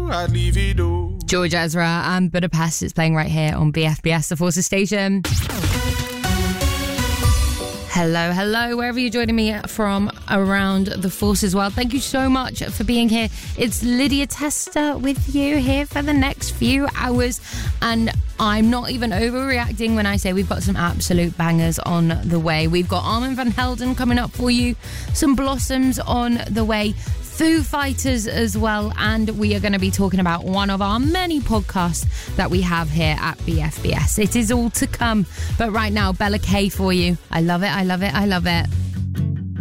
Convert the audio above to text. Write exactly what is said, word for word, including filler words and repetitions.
do, I'd leave it all. George Ezra and Budapest is playing right here on B F B S, the Forces Station. Hello, hello, wherever you're joining me from around the Forces world. Thank you so much for being here. It's Lydia Tester with you here for the next few hours. And I'm not even overreacting when I say we've got some absolute bangers on the way. We've got Armand van Helden coming up for you, some Blossoms on the way, Foo Fighters as well, and we are going to be talking about one of our many podcasts that we have here at B F B S. It is all to come, but right now, Bella K for you. I love it, I love it, I love it.